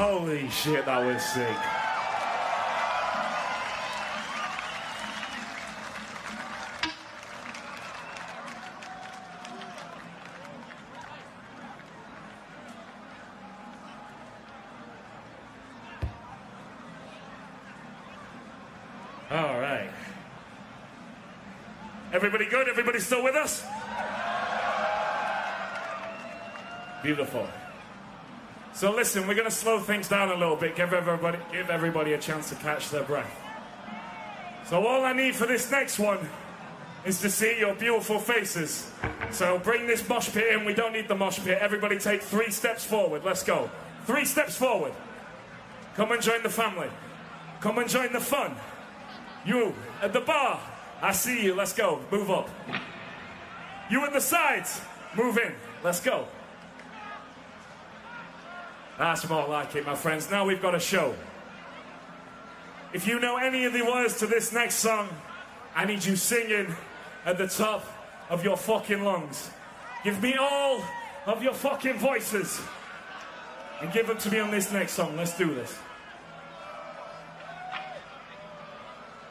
Holy shit, that was sick. All right. Everybody good? Everybody still with us? Beautiful. So listen, we're going to slow things down a little bit, give everybody a chance to catch their breath. So all I need for this next one is to see your beautiful faces. So bring this mosh pit in. We don't need the mosh pit. Everybody take 3 steps forward. Let's go. 3 steps forward. Come and join the family. Come and join the fun. You at the bar, I see you. Let's go. Move up. You at the sides, move in. Let's go. That's more like it, my friends. Now we've got a show. If you know any of the words to this next song, I need you singing at the top of your fucking lungs. Give me all of your fucking voices and give them to me on this next song. Let's do this.